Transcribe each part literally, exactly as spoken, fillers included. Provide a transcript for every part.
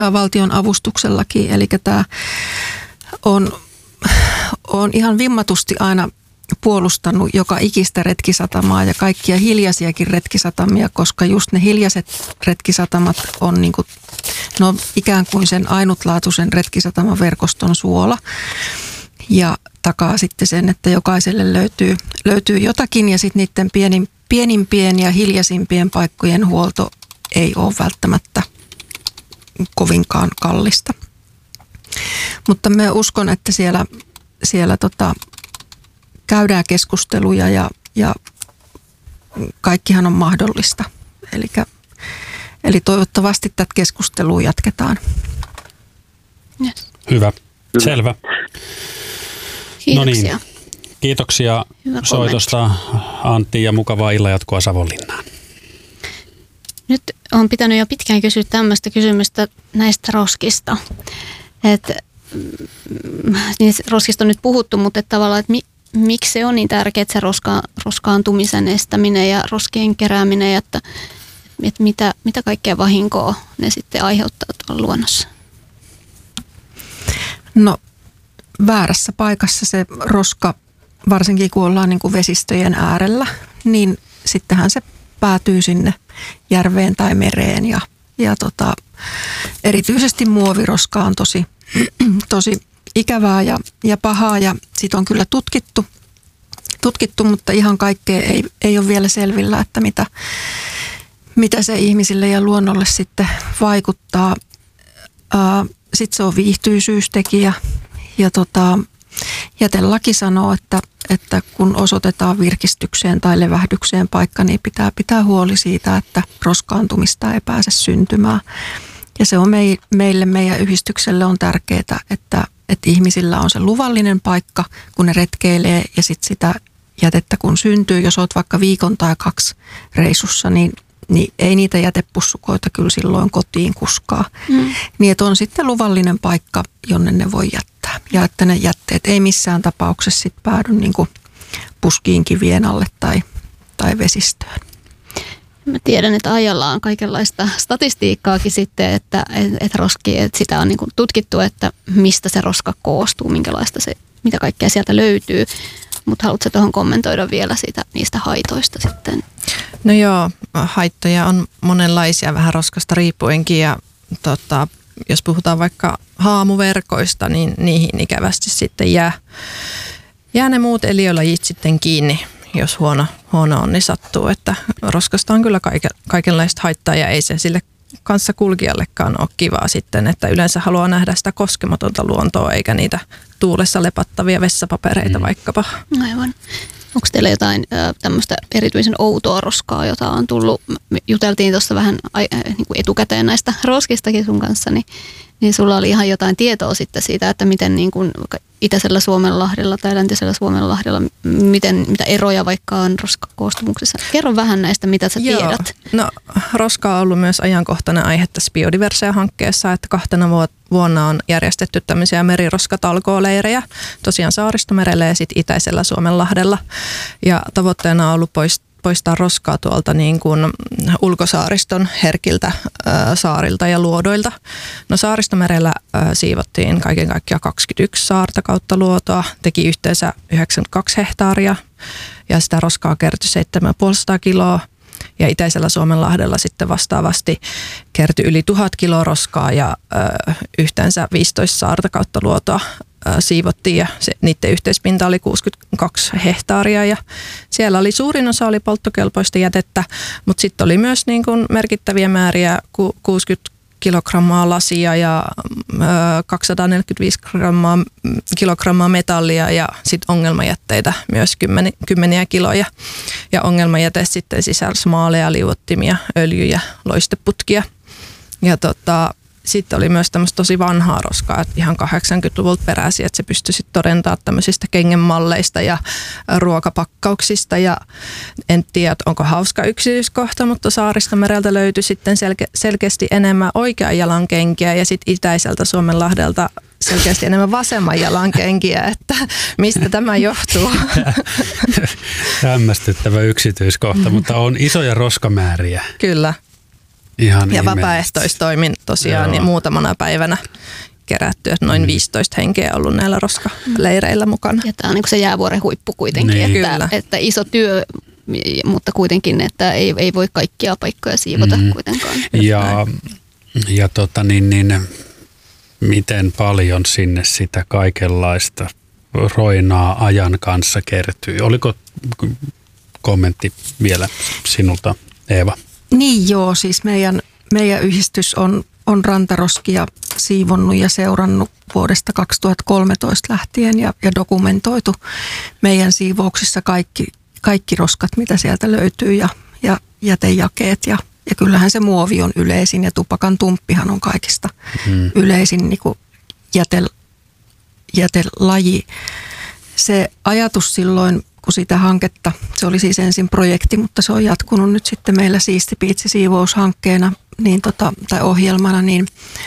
valtion avustuksellakin. Eli tämä on, on ihan vimmatusti aina puolustanut joka ikistä retkisatamaa ja kaikkia hiljaisiakin retkisatamia, koska just ne hiljaiset retkisatamat on niin kuin, no ikään kuin sen ainutlaatuisen retkisatamaverkoston suola ja takaa sitten sen, että jokaiselle löytyy, löytyy jotakin ja sitten niiden pienin, pienimpien ja hiljaisimpien paikkojen huolto ei ole välttämättä kovinkaan kallista. Mutta mä uskon, että siellä, siellä tota, käydään keskusteluja ja, ja kaikkihan on mahdollista. Elikkä, eli toivottavasti tätä keskustelua jatketaan. Yes. Hyvä. Selvä. Kiitoksia. No niin. Kiitoksia Hyvä soitosta Antti ja mukavaa illanjatkoa Savonlinnaan. Nyt on pitänyt jo pitkään kysyä tämmöistä kysymystä näistä roskista. Että niin roskista on nyt puhuttu, mutta että tavallaan, että mi, miksi se on niin tärkeää, että se roska, roskaantumisen estäminen ja roskien kerääminen, että, että mitä, mitä kaikkea vahinkoa ne sitten aiheuttaa tuolla luonnossa? No väärässä paikassa se roska, varsinkin kun ollaan niin kuin vesistöjen äärellä, niin sittenhän se päätyy sinne järveen tai mereen ja, ja tota, erityisesti muoviroska on tosi, tosi ikävää ja, ja pahaa ja sit on kyllä tutkittu, tutkittu mutta ihan kaikkea ei, ei ole vielä selvillä, että mitä, mitä se ihmisille ja luonnolle sitten vaikuttaa. Sitten se on viihtyisyystekijä ja tota, jätelaki sanoo, että, että kun osoitetaan virkistykseen tai levähdykseen paikka, niin pitää pitää huoli siitä, että roskaantumista ei pääse syntymään. Ja se on mei, meille, meidän yhdistykselle on tärkeää, että, että ihmisillä on se luvallinen paikka, kun ne retkeilee ja sitten sitä jätettä kun syntyy, jos olet vaikka viikon tai kaksi reissussa, niin niin ei niitä jätepussukoita kyllä silloin kotiin kuskaa. Mm. Niin että on sitten luvallinen paikka, jonne ne voi jättää. Ja että ne jätteet ei missään tapauksessa sit päädy niin kuin puskiin kivien alle tai, tai vesistöön. Mä tiedän, että Aijalla on kaikenlaista statistiikkaakin sitten, että, että, roski, että sitä on niin kuin tutkittu, että mistä se roska koostuu, minkälaista se, mitä kaikkea sieltä löytyy. Mutta haluatko tuohon kommentoida vielä siitä, niistä haitoista sitten? No joo, haittoja on monenlaisia vähän roskasta riippuenkin ja tota, jos puhutaan vaikka haamuverkoista, niin niihin ikävästi sitten jää, jää ne muut eliölajit sitten kiinni, jos huono, huono onni sattuu. Että roskasta on kyllä kaike, kaikenlaista haittaa ja ei se sille kanssa kulkijallekaan ole kivaa sitten, että yleensä haluaa nähdä sitä koskematonta luontoa eikä niitä tuulessa lepattavia vessapapereita mm. vaikkapa. Aivan. Onko teillä jotain äh, tämmöistä erityisen outoa roskaa, jota on tullut? Me juteltiin tuossa vähän äh, niin kuin etukäteen näistä roskistakin sun kanssa, niin, niin sulla oli ihan jotain tietoa sitten siitä, että miten niin kuin itäisellä Suomenlahdella tai läntisellä Suomenlahdella, miten, mitä eroja vaikka on roskakoostumuksessa. Kerro vähän näistä, mitä sä Joo. tiedät. No roska on ollut myös ajankohtainen aihe tässä biodiversia-hankkeessa, että kahtena vuonna on järjestetty tämmöisiä meriroskatalkooleirejä, tosiaan Saaristomerellä ja sitten itäisellä Suomenlahdella. Ja tavoitteena on ollut poistaa poistaa roskaa tuolta niin kuin ulkosaariston herkiltä ää, saarilta ja luodoilta. No Saaristomerellä ää, siivottiin kaiken kaikkiaan kaksikymmentäyksi saarta kautta luotoa, teki yhteensä yhdeksänkymmentäkaksi hehtaaria ja sitä roskaa kertyi seitsemäntuhatta kiloa. Ja itäisellä Suomenlahdella sitten vastaavasti kertyi yli tuhat kiloa roskaa ja ää, yhteensä viisitoista saarta kautta luotoa siivottiin ja se, niiden yhteispinta oli kuusikymmentäkaksi hehtaaria ja siellä oli suurin osa oli polttokelpoista jätettä, mutta sitten oli myös niin kuin merkittäviä määriä kuusikymmentä kilogrammaa lasia ja ö, kaksisataaneljäkymmentäviisi grammaa, kilogrammaa metallia ja sitten ongelmajätteitä myös kymmeni, kymmeniä kiloja. Ja ongelmajäte sitten sisälsi maaleja, liuottimia, öljyjä, loisteputkia ja tota, sitten oli myös tämmöistä tosi vanhaa roskaa, että ihan kahdeksankymmentäluvulta peräisin, että se pystyi sitten todentamaan tämmöisistä kengenmalleista ja ruokapakkauksista. Ja en tiedä, onko hauska yksityiskohta, mutta Saaristomereltä löytyi sitten selke- selkeästi enemmän oikean jalan kenkiä ja sitten itäiseltä Suomenlahdelta selkeästi enemmän vasemman jalan kenkiä, että mistä tämä johtuu. Hämmästyttävä yksityiskohta, mutta on isoja roskamääriä. Kyllä. Ihan ja vapaaehtoistoimin tosiaan Joo. niin muutamana päivänä kerätty, että noin viisitoista henkeä ollut näillä roskaleireillä mukana. Ja tämä on niin kuin se jäävuoren huippu kuitenkin, Niin. että, Kyllä. että iso työ, mutta kuitenkin, että ei, ei voi kaikkia paikkoja siivota Mm. kuitenkaan. Ja, ja tota niin, niin, miten paljon sinne sitä kaikenlaista roinaa ajan kanssa kertyy? Oliko kommentti vielä sinulta, Eeva? Niin joo, siis meidän, meidän yhdistys on, on rantaroskia siivonnut ja seurannut vuodesta kaksituhattakolmetoista lähtien ja, ja dokumentoitu meidän siivouksissa kaikki, kaikki roskat, mitä sieltä löytyy ja, ja jätejakeet. Ja, ja kyllähän se muovi on yleisin ja tupakan tumppihan on kaikista Mm. yleisin niin kuin jäte, jätelaji. Se ajatus silloin, kun sitä hanketta, se oli siis ensin projekti, mutta se on jatkunut nyt sitten meillä Siisti Piitsi -siivoushankkeena niin tota, tai ohjelmana, niin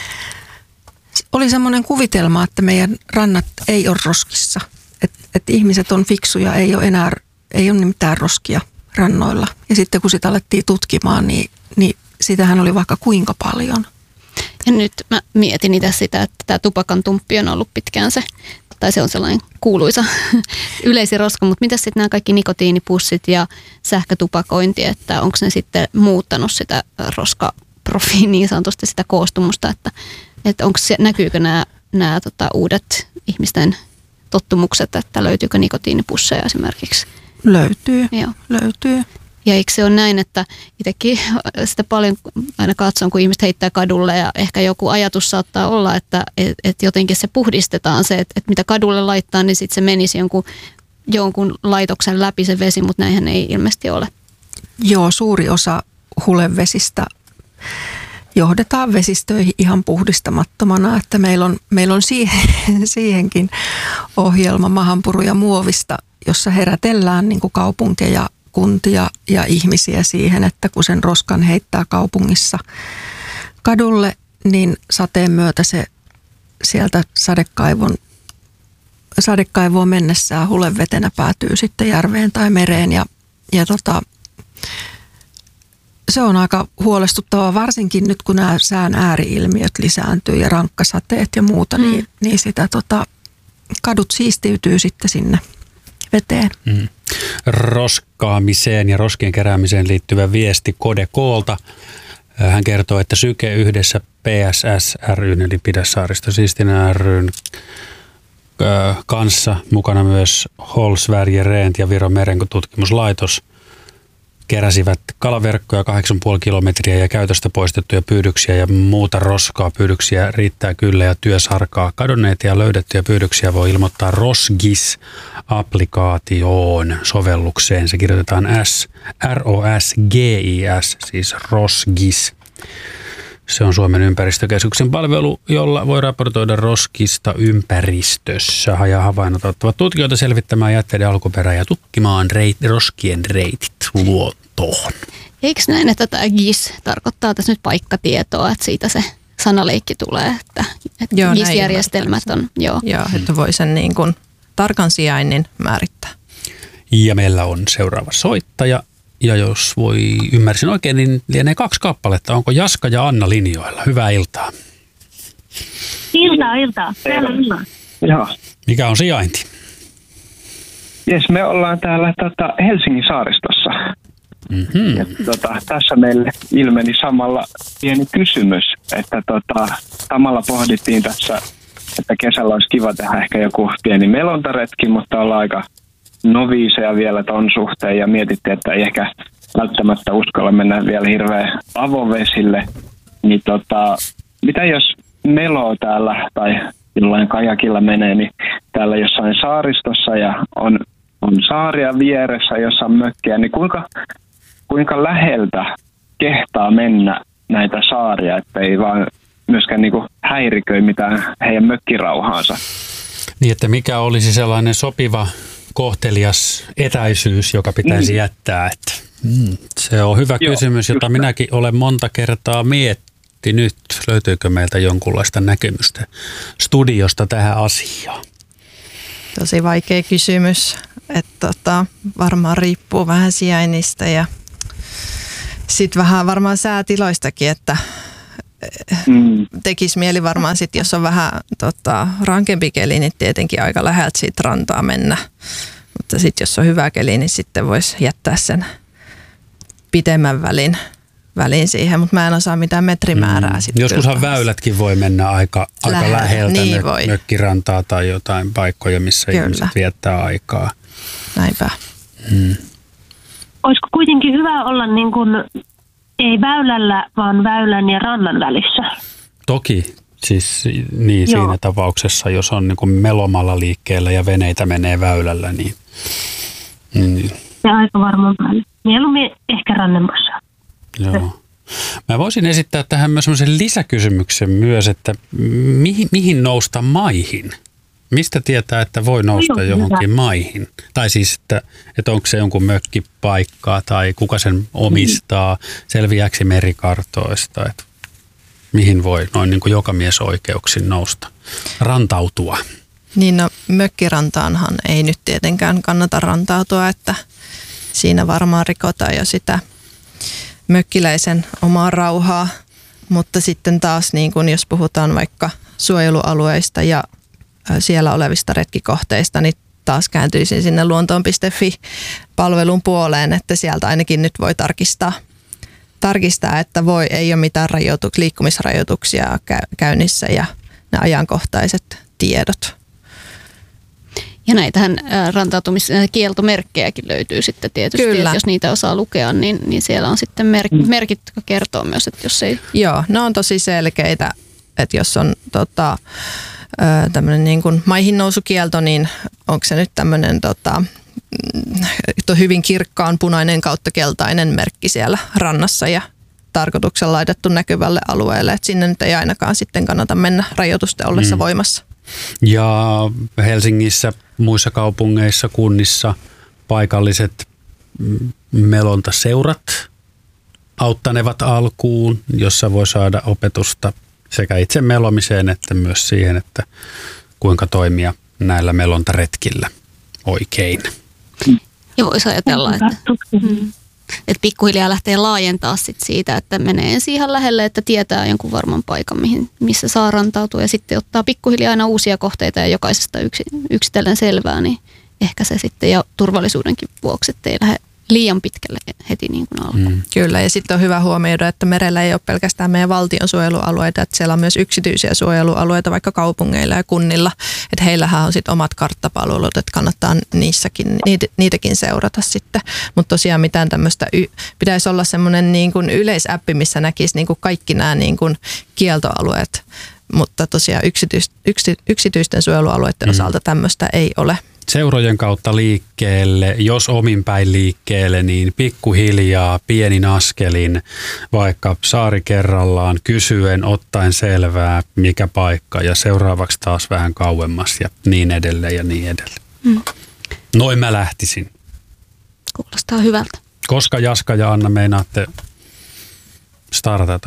oli semmoinen kuvitelma, että meidän rannat ei ole roskissa. Että et ihmiset on fiksuja, ei ole enää, ei ole mitään roskia rannoilla. Ja sitten kun sitä alettiin tutkimaan, niin, niin sitähän oli vaikka kuinka paljon. Ja nyt mä mietin itse sitä, että tämä tupakan tumppi on ollut pitkään se, tai se on sellainen kuuluisa yleisin roska, mutta mitä sitten nämä kaikki nikotiinipussit ja sähkötupakointi, että onko ne sitten muuttanut sitä roskaprofiin niin sanotusti sitä koostumusta, että, että onko se, näkyykö nämä, nämä tota, uudet ihmisten tottumukset, että löytyykö nikotiinipusseja esimerkiksi? Löytyy, Joo. löytyy. Ja eikö se ole näin, että itsekin sitä paljon aina katson, kun ihmiset heittää kadulle ja ehkä joku ajatus saattaa olla, että et, et jotenkin se puhdistetaan se, että et mitä kadulle laittaa, niin sitten se menisi jonkun, jonkun laitoksen läpi se vesi, mutta näinhän ei ilmeisesti ole. Joo, suuri osa hulevesistä johdetaan vesistöihin ihan puhdistamattomana, että meillä on, meillä on siihen, siihenkin ohjelma Mahanpuru ja muovista, jossa herätellään niin kuin kaupunkeja, kuntia ja ihmisiä siihen, että kun sen roskan heittää kaupungissa kadulle, niin sateen myötä se sieltä sadekaivon, sadekaivoon mennessään hulevetenä päätyy sitten järveen tai mereen ja, ja tota, se on aika huolestuttavaa, varsinkin nyt kun nämä sään ääriilmiöt lisääntyy ja rankkasateet ja muuta, mm. niin, niin sitä tota, kadut siistiytyy sitten sinne veteen. Mm. Roskaamiseen ja roskien keräämiseen liittyvä viesti Kode Koolta. Hän kertoo, että Syke yhdessä P S S ry:n eli Pidä Saaristo Siistinä ry:n kanssa, mukana myös Håll Sverige Rent ja Viron merenkotutkimuslaitos, keräsivät kalaverkkoja kahdeksan pilkku viisi kilometriä ja käytöstä poistettuja pyydyksiä ja muuta roskaa. Pyydyksiä riittää kyllä ja työsarkaa. Kadonneita ja löydettyjä pyydyksiä voi ilmoittaa Rosgis-applikaatioon sovellukseen. Se kirjoitetaan S, R O S G I S, siis Rosgis. Se on Suomen ympäristökeskuksen palvelu, jolla voi raportoida roskista ympäristössä ja havainnot auttavat tutkijoita selvittämään jätteiden alkuperää ja tutkimaan reit, roskien reitit luontoon. Eikö näin, että tämä G I S tarkoittaa tässä nyt paikkatietoa, että siitä se sanaleikki tulee, että, että Joo, G I S-järjestelmät on, joo. Joo, että voi sen niin kuin tarkan sijainnin määrittää. Ja meillä on seuraava soittaja. Ja jos voi ymmärsin oikein, niin lienee kaksi kappaletta. Onko Jaska ja Anna linjoilla? Hyvää iltaa. Iltaa, iltaa. Täällä on iltaa. Joo. Mikä on sijainti? Jes, me ollaan täällä tota, Helsingin saaristossa. Mm-hmm. Ja, tota, tässä meille ilmeni samalla pieni kysymys, että tota, samalla pohdittiin tässä, että kesällä olisi kiva tehdä ehkä joku pieni melontaretki, mutta ollaan aika noviiseja vielä ton suhteen ja mietittiin, että ei ehkä välttämättä uskalla mennä vielä hirveän avovesille. Niin tota, mitä jos meloo täällä tai jollain kajakilla menee, niin täällä jossain saaristossa ja on, on saaria vieressä, jossa on mökkiä, niin kuinka, kuinka läheltä kehtaa mennä näitä saaria, että ei vaan myöskään niinku häiriköi mitään heidän mökkirauhaansa. Niin, että mikä olisi sellainen sopiva kohtelias etäisyys, joka pitäisi mm. jättää. Että, mm, se on hyvä Joo, kysymys, jota minäkin olen monta kertaa miettinyt. Löytyykö meiltä jonkunlaista näkemystä studiosta tähän asiaan? Tosi vaikea kysymys, että tota, varmaan riippuu vähän sijainnista ja sitten vähän varmaan säätiloistakin, että mm. tekisi mieli varmaan sitten, jos on vähän tota, rankempi keli, niin tietenkin aika läheltä siitä rantaa mennä. Mutta sitten jos on hyvä keli, niin sitten voisi jättää sen pitemmän välin, välin siihen, mutta mä en osaa mitään metrimäärää. Mm. Sitten joskushan väylätkin voi mennä aika, aika läheltä niin mök- mökkirantaa tai jotain paikkoja, missä Kyllä. ihmiset viettää aikaa. Näinpä. Mm. Olisiko kuitenkin hyvä olla niin kuin, ei väylällä, vaan väylän ja rannan välissä? Toki, siis niin Joo. siinä tapauksessa, jos on niin kuin melomalla liikkeellä ja veneitä menee väylällä, niin... niin ja aika varmaan päälle. Mieluummin ehkä rannemmassa. Joo. Mä voisin esittää tähän myös sellaisen lisäkysymyksen myös, että mihin, mihin nousta maihin? Mistä tietää, että voi nousta Joo, johonkin hyvä. maihin? Tai siis, että, että onko se jonkun mökkipaikkaa tai kuka sen omistaa, selviääksi merikartoista, että mihin voi noin niin kuin jokamiesoikeuksin nousta, rantautua? Niin no mökkirantaanhan ei nyt tietenkään kannata rantautua, että siinä varmaan rikotaan jo sitä mökkiläisen omaa rauhaa, mutta sitten taas niin kun jos puhutaan vaikka suojelualueista ja siellä olevista retkikohteista, niin taas kääntyisin sinne luontoon piste fi-palvelun puoleen, että sieltä ainakin nyt voi tarkistaa, tarkistaa että voi, ei ole mitään rajoituk- liikkumisrajoituksia käynnissä ja ne ajankohtaiset tiedot. Ja näitähän rantautumiskieltomerkkejäkin löytyy sitten tietysti, Kyllä. että jos niitä osaa lukea, niin, niin siellä on sitten merk- merkit, jotka kertoo myös, että jos ei... Joo, ne on tosi selkeitä, että jos on tota, tämmöinen niin kuin maihin nousukielto, niin onko se nyt tämmöinen tota, hyvin kirkkaan punainen kautta keltainen merkki siellä rannassa ja tarkoituksella laitettu näkyvälle alueelle, että sinne nyt ei ainakaan sitten kannata mennä rajoitusten ollessa mm. voimassa. Ja Helsingissä, muissa kaupungeissa, kunnissa paikalliset melontaseurat auttanevat alkuun, jossa voi saada opetusta sekä itse melomiseen että myös siihen, että kuinka toimia näillä melontaretkillä oikein. Ja voisi ajatella, että, mm, että pikkuhiljaa lähtee laajentaa sit siitä, että menee ensin ihan lähelle, että tietää jonkun varman paikan, mihin, missä saa rantautua ja sitten ottaa pikkuhiljaa aina uusia kohteita ja jokaisesta yksi, yksitellen selvää, niin ehkä se sitten ja turvallisuudenkin vuoksi, että ei lähde liian pitkälle heti niin kuin alkuun. Mm. Kyllä, ja sitten on hyvä huomioida, että merellä ei ole pelkästään meidän valtion suojelualueita, että siellä on myös yksityisiä suojelualueita vaikka kaupungeilla ja kunnilla, että heillähän on sitten omat karttapalvelut, että kannattaa niissäkin, niitäkin seurata sitten, mutta tosiaan mitään tämmöistä, pitäisi olla semmoinen niin kuin yleisäppi, missä näkisi niin kuin kaikki nämä niin kuin kieltoalueet, mutta tosiaan yksityis, yksity, yksityisten suojelualueiden mm. osalta tämmöistä ei ole. Seurojen kautta liikkeelle, jos omin päin liikkeelle, niin pikkuhiljaa, pienin askelin, vaikka saari kerrallaan, kysyen, ottaen selvää, mikä paikka ja seuraavaksi taas vähän kauemmas ja niin edelleen ja niin edelleen. Mm. Noin mä lähtisin. Kuulostaa hyvältä. Koska Jaska ja Anna meinaatte startata?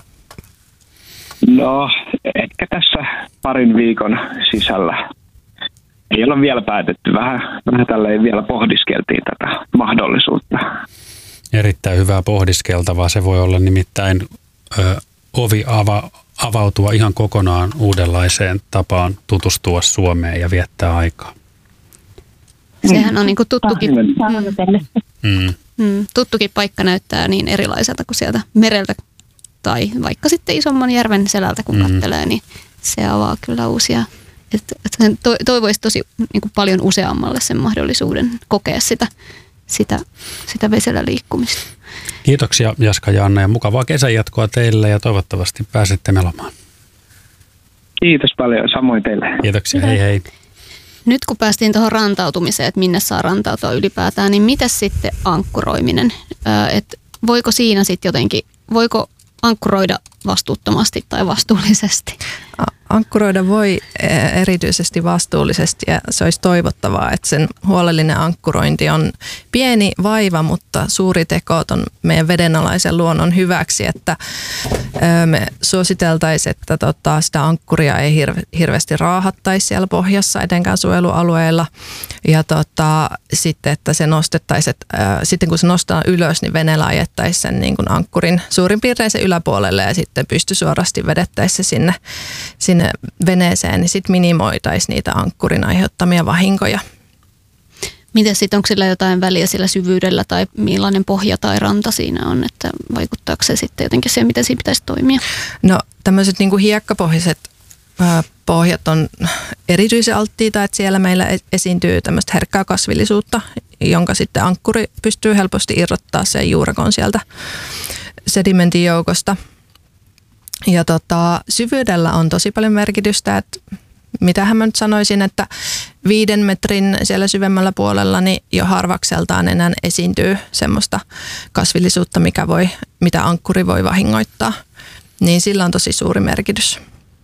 No, ehkä tässä parin viikon sisällä. Ei ole vielä päätetty. Vähän, vähän tälleen vielä pohdiskeltiin tätä mahdollisuutta. Erittäin hyvää pohdiskeltavaa. Se voi olla nimittäin ö, ovi ava, avautua ihan kokonaan uudenlaiseen tapaan tutustua Suomeen ja viettää aikaa. Sehän on niin kuin tuttukin, mm. Mm, tuttukin paikka näyttää niin erilaiselta kuin sieltä mereltä tai vaikka sitten isomman järven selältä kun mm. katselee, niin se avaa kyllä uusia. Että et toivoisi tosi niin kuin paljon useammalle sen mahdollisuuden kokea sitä, sitä, sitä vesellä liikkumista. Kiitoksia Jaska ja Anna ja mukavaa kesän jatkoa teille ja toivottavasti pääsette melomaan. Kiitos paljon, samoin teille. Kiitoksia, hei hei. Nyt kun päästiin tuohon rantautumiseen, että minne saa rantautua ylipäätään, niin mitäs sitten ankkuroiminen? Että voiko siinä sitten jotenkin, voiko ankkuroida vastuuttomasti tai vastuullisesti? Ankkuroida voi erityisesti vastuullisesti ja se olisi toivottavaa, että sen huolellinen ankkurointi on pieni vaiva, mutta suuri teko on meidän vedenalaisen luonnon hyväksi, että me suositeltaisiin, että tota, sitä ankkuria ei hirve, hirveästi raahattaisi siellä pohjassa etenkään suojelualueilla ja tota, sitten, että se nostettaisiin, että, ää, sitten kun se nostaa ylös, niin veneellä ajettaisiin sen niin kuin ankkurin suurin piirtein sen yläpuolelle ja sitten pystysuorasti vedettäisiin se sinne, sinne veneeseen, niin sitten minimoitaisiin niitä ankkurin aiheuttamia vahinkoja. Miten sitten, onko sillä jotain väliä sillä syvyydellä tai millainen pohja tai ranta siinä on, että vaikuttaako se sitten jotenkin siihen, miten siinä pitäisi toimia? No tämmöiset niin kuin hiekkapohjaiset ää, pohjat on erityisen alttiita, että siellä meillä esiintyy tämmöistä herkkää kasvillisuutta, jonka sitten ankkuri pystyy helposti irrottaa sen juurakon sieltä sedimentin joukosta. Ja tota, syvyydellä on tosi paljon merkitystä, että mitähän mä nyt sanoisin, että viiden metrin siellä syvemmällä puolella niin jo harvakseltaan enää esiintyy semmoista kasvillisuutta, mikä voi, mitä ankkuri voi vahingoittaa. Niin sillä on tosi suuri merkitys.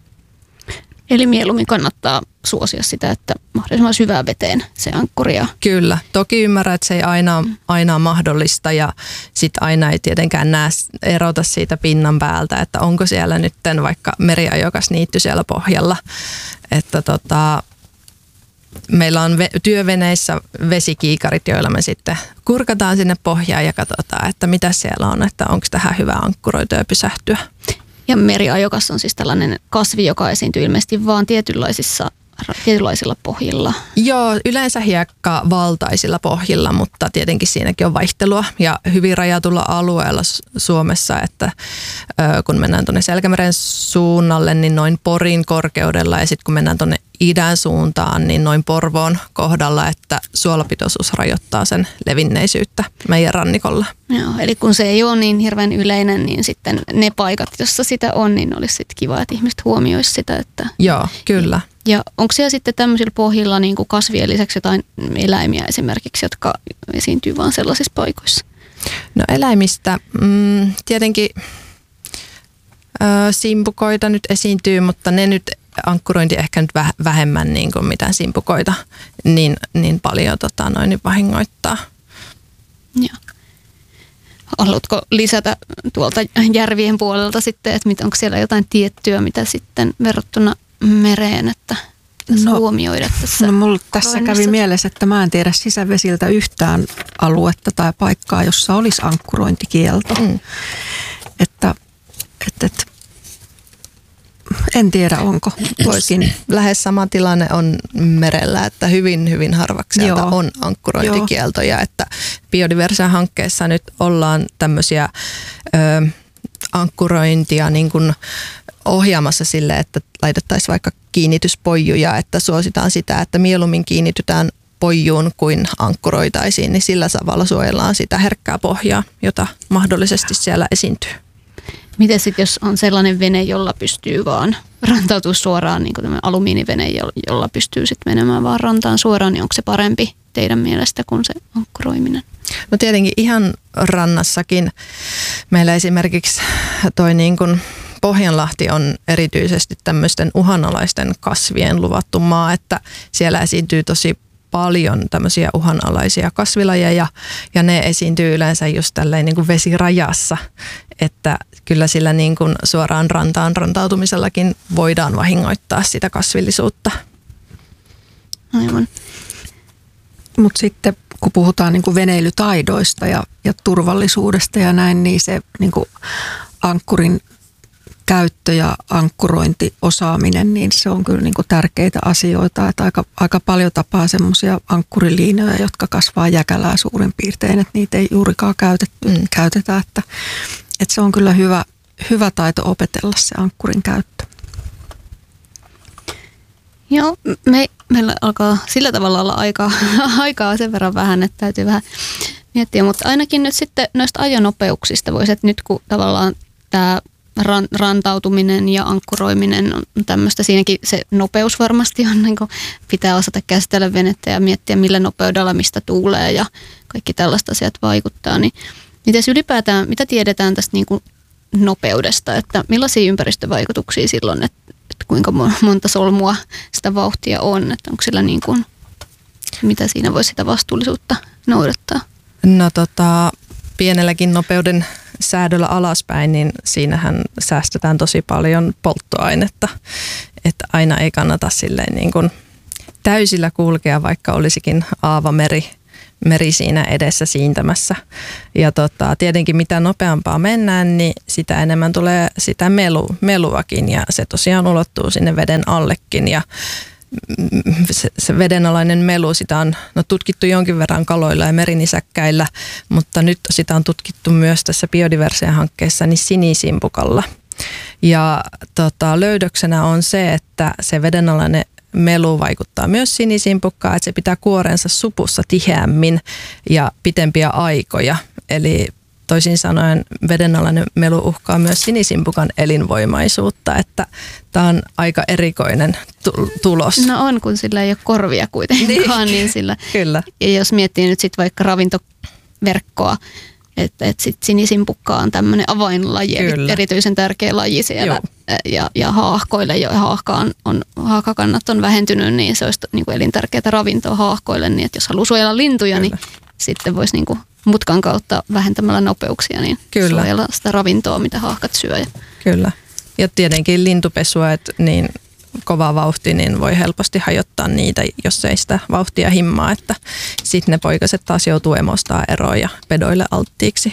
Eli mieluummin kannattaa suosia sitä, että mahdollisimman syvään veteen se ankkuri. Ja... Kyllä. Toki ymmärrän, että se ei aina, aina ole mahdollista ja sitten aina ei tietenkään näe erota siitä pinnan päältä, että onko siellä nyt vaikka meriajokas niitty siellä pohjalla. Että tota, meillä on ve- työveneissä vesikiikarit, joilla me sitten kurkataan sinne pohjaan ja katsotaan, että mitä siellä on, että onko tähän hyvä ankkuroitua ja pysähtyä. Ja meriajokas on siis tällainen kasvi, joka esiintyy ilmeisesti vain tietynlaisissa, tietynlaisilla pohjilla. Joo, yleensä hiekkavaltaisilla pohjilla, mutta tietenkin siinäkin on vaihtelua ja hyvin rajatulla alueella Suomessa, että kun mennään tuonne Selkämeren suunnalle, niin noin Porin korkeudella ja sitten kun mennään tuonne idän suuntaan, niin noin Porvoon kohdalla, että suolapitoisuus rajoittaa sen levinneisyyttä meidän rannikolla. Joo, eli kun se ei ole niin hirveän yleinen, niin sitten ne paikat, jossa sitä on, niin olisi sitten kiva, että ihmiset huomioisivat sitä. Että... Joo, kyllä. Ja onko siellä sitten tämmöisillä pohjilla niin kuin kasvien lisäksi jotain eläimiä esimerkiksi, jotka esiintyy vain sellaisissa paikoissa? No eläimistä mm, tietenkin ö, simpukoita nyt esiintyy, mutta ne nyt ankkurointi ehkä nyt vähemmän niin kuin mitään simpukoita niin, niin paljon tota, noin niin vahingoittaa. Joo. Haluatko lisätä tuolta järvien puolelta sitten, että onko siellä jotain tiettyä, mitä sitten verrattuna mereen, että no, huomioida tässä? No mulla tässä kävi mielessä, että mä en tiedä sisävesiltä yhtään aluetta tai paikkaa, jossa olisi ankkurointikielto. Mm. Että, että, että en tiedä, onko. Voisin. Lähes sama tilanne on merellä, että hyvin, hyvin harvakselta Joo. on ankkurointikieltoja. Joo. Että Biodiversia-hankkeessa nyt ollaan tämmöisiä ö, ankkurointia niin kuin ohjaamassa sille, että laitettaisiin vaikka kiinnityspoijuja, että suositaan sitä, että mieluummin kiinnitytään poijuun kuin ankkuroitaisiin, niin sillä tavalla suojellaan sitä herkkää pohjaa, jota mahdollisesti siellä esiintyy. Miten sitten, jos on sellainen vene, jolla pystyy vaan rantautua suoraan, niin kuin tämmöinen alumiinivene, jolla pystyy sitten menemään vaan rantaan suoraan, niin onko se parempi teidän mielestä kuin se ankkuroiminen? No tietenkin ihan rannassakin. Meillä esimerkiksi toi niin kuin Pohjanlahti on erityisesti tämmöisten uhanalaisten kasvien luvattu maa, että siellä esiintyy tosi paljon tämmöisiä uhanalaisia kasvilajeja ja ne esiintyy yleensä just tälleen niin kuin vesirajassa, että kyllä sillä niin kuin suoraan rantaan rantautumisellakin voidaan vahingoittaa sitä kasvillisuutta. Aivan. Mutta sitten kun puhutaan niin kuin veneilytaidoista ja, ja turvallisuudesta ja näin, niin se niin kuin ankkurin käyttö ja ankkurointiosaaminen, niin se on kyllä niin kuin tärkeitä asioita. Että aika, aika paljon tapaa semmoisia ankkuriliinoja, jotka kasvaa jäkälää suurin piirtein, että niitä ei juurikaan käytetty, mm. käytetä. Että, että se on kyllä hyvä, hyvä taito opetella se ankkurin käyttö. Joo, me, meillä alkaa sillä tavalla olla aikaa, aikaa sen verran vähän, että täytyy vähän miettiä. Mutta ainakin nyt sitten noista ajonopeuksista voisi, että nyt kun tavallaan tämä rantautuminen ja ankkuroiminen on tämmöistä. Siinäkin se nopeus varmasti on, niin kuin pitää osata käsitellä venettä ja miettiä millä nopeudella mistä tuulee ja kaikki tällaista asiat vaikuttaa. Niin, mites ylipäätään, mitä tiedetään tästä niin kuin nopeudesta, että millaisia ympäristövaikutuksia silloin, että että kuinka monta solmua sitä vauhtia on, että onko sillä niin kuin, mitä siinä voi sitä vastuullisuutta noudattaa? No tota, pienelläkin nopeuden säädöllä alaspäin, niin siinähän säästetään tosi paljon polttoainetta, että aina ei kannata silleen niin kuin täysillä kulkea, vaikka olisikin aavameri meri siinä edessä siintämässä. Ja tota, tietenkin mitä nopeampaa mennään, niin sitä enemmän tulee sitä melu, meluakin ja se tosiaan ulottuu sinne veden allekin ja se, se vedenalainen melu, sitä on no, tutkittu jonkin verran kaloilla ja merinisäkkäillä, mutta nyt sitä on tutkittu myös tässä biodiversia-hankkeessa niin sinisimpukalla. Ja tota, löydöksenä on se, että se vedenalainen melu vaikuttaa myös sinisimpukkaan, että se pitää kuorensa supussa tiheämmin ja pitempiä aikoja. Eli toisin sanoen vedenalainen melu uhkaa myös sinisimpukan elinvoimaisuutta, että tämä on aika erikoinen tulos. No on, kun sillä ei ole korvia kuitenkaan. niin, niin sillä, Kyllä. Ja jos miettii nyt sitten vaikka ravintoverkkoa, että et sit sinisimpukka on tämmöinen avainlaji, Kyllä. erityisen tärkeä laji siellä. Ja, ja haahkoille, jo haahka on, on, haahkakannat on vähentynyt, niin se olisi niin kuin elintärkeää ravintoa haahkoille. Niin että jos haluaa suojella lintuja, Kyllä. niin sitten voisi niin kuin mutkan kautta vähentämällä nopeuksia, niin Kyllä. suojella sitä ravintoa, mitä haahkat syö. Kyllä. Ja tietenkin lintupesua, että niin kova vauhti, niin voi helposti hajottaa niitä, jos ei sitä vauhtia himmaa, että sitten ne poikaset taas joutuu emostaa eroon ja pedoille alttiiksi.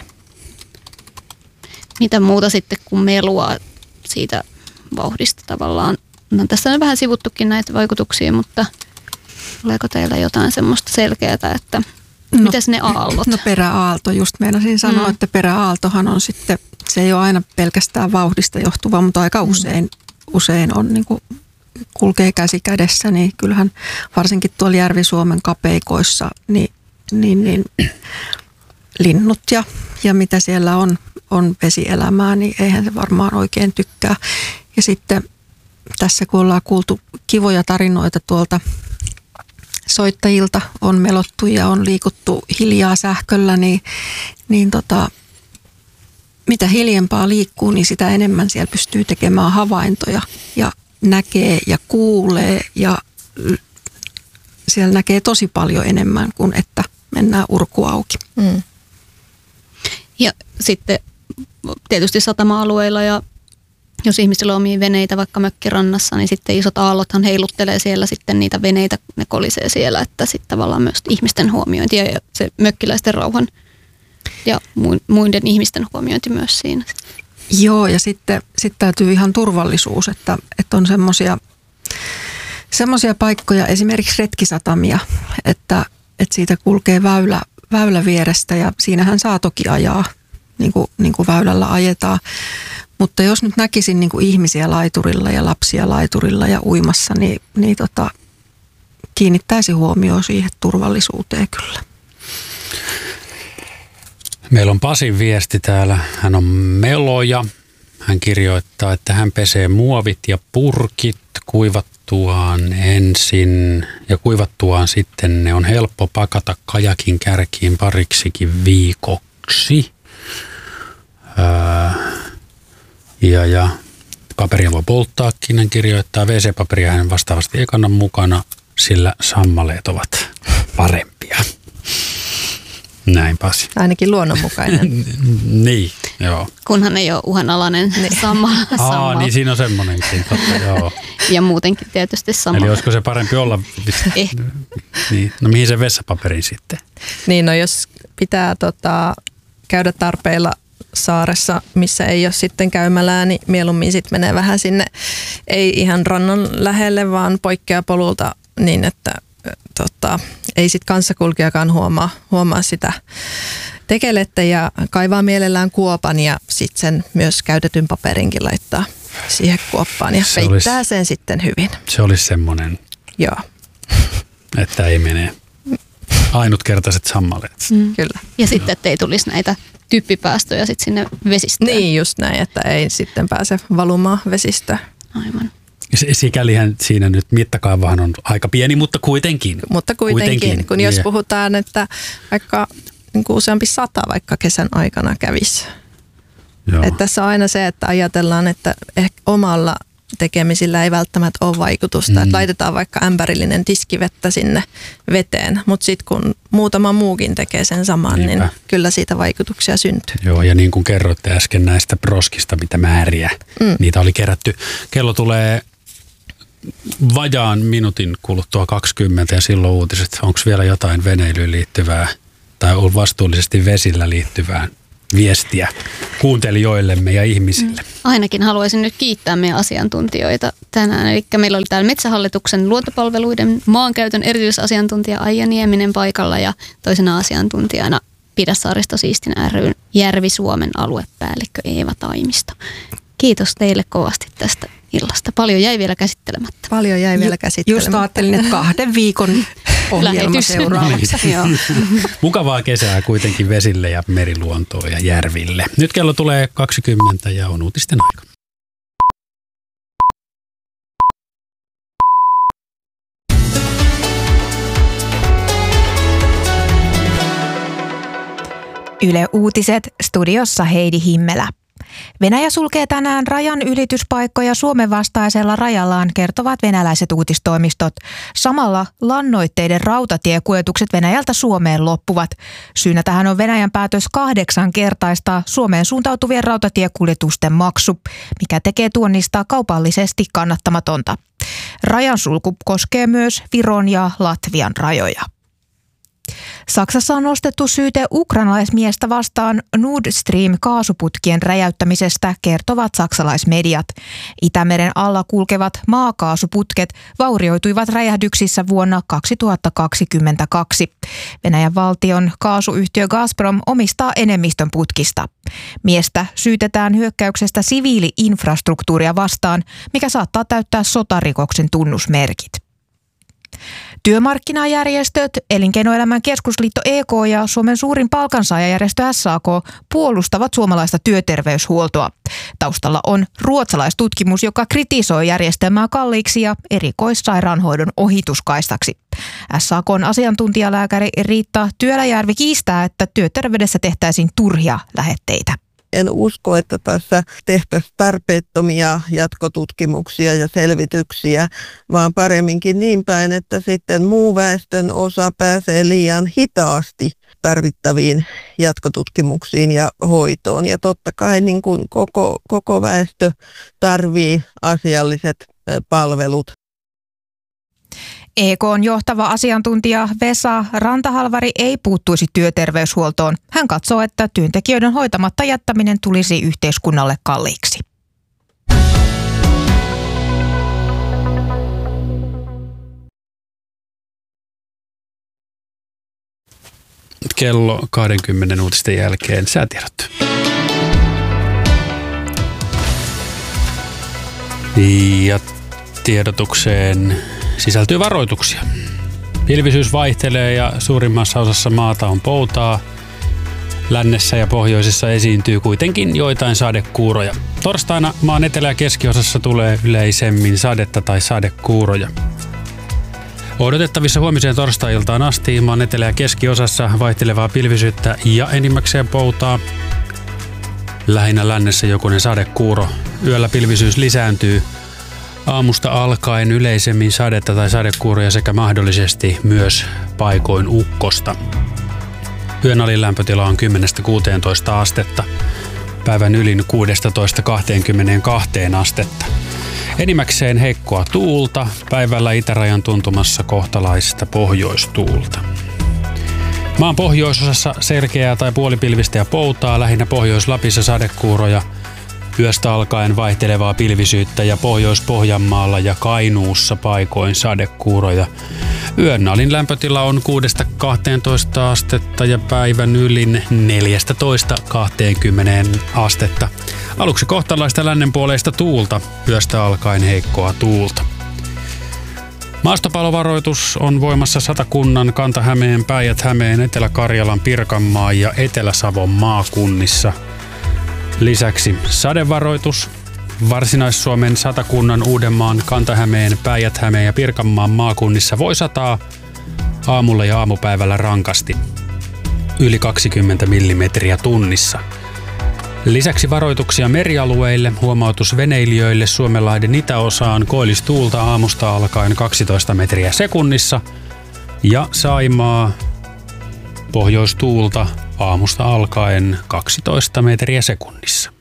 Mitä muuta sitten kuin melua siitä vauhdista tavallaan? No, tässä on vähän sivuttukin näitä vaikutuksia, mutta oleeko teillä jotain semmoista selkeää, että no, mitäs ne aallot? No peräaalto, just meinasin sanoa, mm. että peräaaltohan on sitten, se ei ole aina pelkästään vauhdista johtuva, mutta aika usein, usein on niin kuin kulkee käsi kädessä, niin kyllähän varsinkin tuolla Järvi-Suomen kapeikoissa, niin, niin, niin linnut ja, ja mitä siellä on, on vesielämää, niin eihän se varmaan oikein tykkää. Ja sitten tässä kun ollaan kuultu kivoja tarinoita tuolta soittajilta, on melottu ja on liikuttu hiljaa sähköllä, niin, niin tota, mitä hiljempaa liikkuu, niin sitä enemmän siellä pystyy tekemään havaintoja ja näkee ja kuulee ja siellä näkee tosi paljon enemmän kuin että mennään urku auki. Mm. Ja sitten tietysti satama-alueilla ja jos ihmisillä on omia veneitä vaikka mökkirannassa, niin sitten isot aallothan heiluttelee siellä sitten niitä veneitä, ne kolisee siellä, että sitten tavallaan myös ihmisten huomiointi ja se mökkiläisten rauhan ja muiden ihmisten huomiointi myös siinä. Joo, ja sitten sit täytyy ihan turvallisuus, että, että on semmoisia semmoisia paikkoja, esimerkiksi retkisatamia, että, että siitä kulkee väylä, väylä vierestä ja siinähän saa toki ajaa, niin kuin, niin kuin väylällä ajetaan. Mutta jos nyt näkisin niin kuin ihmisiä laiturilla ja lapsia laiturilla ja uimassa, niin, niin tota, kiinnittäisi huomioon siihen turvallisuuteen kyllä. Meillä on Pasin viesti täällä. Hän on meloja. Hän kirjoittaa, että hän pesee muovit ja purkit kuivattuaan ensin ja kuivattuaan sitten ne on helppo pakata kajakin kärkiin pariksikin viikoksi. Öö, ja, ja paperia voi polttaakin, hän kirjoittaa. wee see-paperia hän vastaavasti ei kanna mukana, sillä sammaleet ovat parempia. Näin Pasi. Ainakin luonnonmukainen. Niin, joo. Kunhan ei ole uhanalainen niin. sama. Aa, niin siinä on semmoinenkin, totta, joo. Ja muutenkin tietysti sama. Eli olisiko se parempi olla? Eh. Niin. No mihin se vessapaperin sitten? Niin, no jos pitää tota, käydä tarpeilla saaressa, missä ei ole sitten käymälää, niin mieluummin sitten menee vähän sinne, ei ihan rannan lähelle, vaan poikkeaa polulta niin, että tota, ei sitten kanssakulkijakaan huomaa, huomaa sitä tekelettä ja kaivaa mielellään kuopan ja sitten sen myös käytetyn paperinkin laittaa siihen kuoppaan ja se peittää olisi, sen sitten hyvin. Se olisi semmoinen, Joo. että ei mene ainutkertaiset sammaleet. Mm. Kyllä. Ja sitten, että ei tulisi näitä typpipäästöjä sitten sinne vesistöön. Niin just näin, että ei sitten pääse valumaan vesistöön. Aivan. Sikälihän siinä nyt mittakaavahan on aika pieni, mutta kuitenkin. Mutta kuitenkin, kuitenkin. kun jos yeah. puhutaan, että vaikka niin kuin useampi sata vaikka kesän aikana kävisi. Että tässä on aina se, että ajatellaan, että ehkä omalla tekemisillä ei välttämättä ole vaikutusta. Mm. Että laitetaan vaikka ämpärillinen tiskivettä sinne veteen, mutta sitten kun muutama muukin tekee sen saman, Niinpä. niin kyllä siitä vaikutuksia syntyy. Joo, ja niin kuin kerroitte äsken näistä roskista, mitä määriä, mm. niitä oli kerätty. Kello tulee vajaan minuutin kuluttua kaksikymmentä ja silloin uutiset. Onko vielä jotain veneilyyn liittyvää tai vastuullisesti vesillä liittyvää viestiä kuuntelijoillemme ja ihmisille? Ainakin haluaisin nyt kiittää meidän asiantuntijoita tänään. Eli meillä oli täällä Metsähallituksen luontopalveluiden maankäytön erityisasiantuntija Aija Nieminen paikalla ja toisena asiantuntijana Pidä saaristo siistinä ry:n Järvi-Suomen aluepäällikkö Eeva Taimisto. Kiitos teille kovasti tästä illasta. Paljon jäi vielä käsittelemättä. Paljon jäi vielä käsittelemättä. Just ajattelin, että kahden viikon ohjelma seuraavaksi. Mukavaa kesää kuitenkin vesille ja meriluontoon ja järville. Nyt kello tulee kaksikymmentä ja on uutisten aika. Yle Uutiset, studiossa Heidi Himmelä. Venäjä sulkee tänään rajan ylityspaikkoja Suomen vastaisella rajallaan, kertovat venäläiset uutistoimistot. Samalla lannoitteiden rautatiekuljetukset Venäjältä Suomeen loppuvat. Syynä tähän on Venäjän päätös kahdeksankertaistaa Suomeen suuntautuvien rautatiekuljetusten maksu, mikä tekee tuonnista kaupallisesti kannattamatonta. Rajan sulku koskee myös Viron ja Latvian rajoja. Saksassa on nostettu syyte ukrainalaismiestä vastaan Nord Stream-kaasuputkien räjäyttämisestä, kertovat saksalaismediat. Itämeren alla kulkevat maakaasuputket vaurioituivat räjähdyksissä vuonna kaksituhattakaksikymmentäkaksi. Venäjän valtion kaasuyhtiö Gazprom omistaa enemmistön putkista. Miestä syytetään hyökkäyksestä siviili-infrastruktuuria vastaan, mikä saattaa täyttää sotarikoksen tunnusmerkit. Työmarkkinajärjestöt, Elinkeinoelämän keskusliitto E K ja Suomen suurin palkansaajajärjestö S A K puolustavat suomalaista työterveyshuoltoa. Taustalla on ruotsalaistutkimus, joka kritisoi järjestelmää kalliiksi ja erikoissairaanhoidon ohituskaistaksi. S A K:n asiantuntijalääkäri Riitta Työläjärvi kiistää, että työterveydessä tehtäisiin turhia lähetteitä. En usko, että tässä tehtäisiin tarpeettomia jatkotutkimuksia ja selvityksiä, vaan paremminkin niin päin, että sitten muu väestön osa pääsee liian hitaasti tarvittaviin jatkotutkimuksiin ja hoitoon. Ja totta kai niin kuin koko, koko väestö tarvitsee asialliset palvelut. E K:n johtava asiantuntija Vesa Rantahalvari ei puuttuisi työterveyshuoltoon. Hän katsoo, että työntekijöiden hoitamatta jättäminen tulisi yhteiskunnalle kalliiksi. Kello kaksikymmentä uutisten jälkeen säätiedot. Ja tiedotukseen sisältyy varoituksia. Pilvisyys vaihtelee ja suurimmassa osassa maata on poutaa. Lännessä ja pohjoisessa esiintyy kuitenkin joitain sadekuuroja. Torstaina maan etelä- ja keskiosassa tulee yleisemmin sadetta tai sadekuuroja. Odotettavissa huomiseen torstai-iltaan asti maan etelä- ja keskiosassa vaihtelevaa pilvisyyttä ja enimmäkseen poutaa. Lähinnä lännessä jokunen sadekuuro. Yöllä pilvisyys lisääntyy. Aamusta alkaen yleisemmin sadetta tai sadekuuroja sekä mahdollisesti myös paikoin ukkosta. Yön alin lämpötila on kymmenestä kuuteentoista astetta, päivän ylin kuudestatoista kaksikymmentäkaksi astetta. Enimmäkseen heikkoa tuulta, päivällä itärajan tuntumassa kohtalaista pohjoistuulta. Maan pohjoisosassa selkeää tai puolipilvistä ja poutaa, lähinnä Pohjois-Lapissa sadekuuroja. Yöstä alkaen vaihtelevaa pilvisyyttä ja Pohjois-Pohjanmaalla ja Kainuussa paikoin sadekuuroja. Yön alin lämpötila on kuudesta kahteentoista astetta ja päivän ylin neljästätoista kaksikymmentä astetta. Aluksi kohtalaista lännenpuoleista tuulta, yöstä alkaen heikkoa tuulta. Maastopalovaroitus on voimassa Satakunnan, Kanta-Hämeen, Päijät-Hämeen, Etelä-Karjalan, Pirkanmaan ja Etelä-Savon maakunnissa. Lisäksi sadevaroitus Varsinais-Suomen, Satakunnan, Uudenmaan, Kanta-Hämeen, Päijät-Hämeen ja Pirkanmaan maakunnissa voi sataa aamulla ja aamupäivällä rankasti, yli kaksikymmentä millimetriä tunnissa. Lisäksi varoituksia merialueille, huomautus veneilijöille Suomenlahden itäosaan, koillistuulta aamusta alkaen kaksitoista metriä sekunnissa ja Saimaa pohjoistuulta aamusta alkaen kaksitoista metriä sekunnissa.